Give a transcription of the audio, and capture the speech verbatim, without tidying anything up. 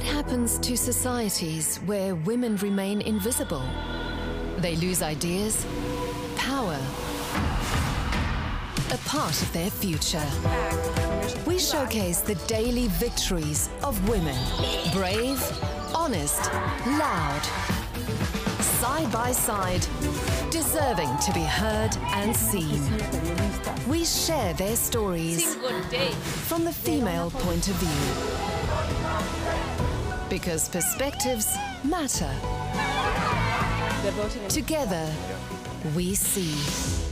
What happens to societies where women remain invisible? They lose ideas, power, a part of their future. We showcase the daily victories of women. Brave, honest, loud. Side by side, deserving to be heard and seen. We share their stories from the female point of view. Because perspectives matter. Together, we see.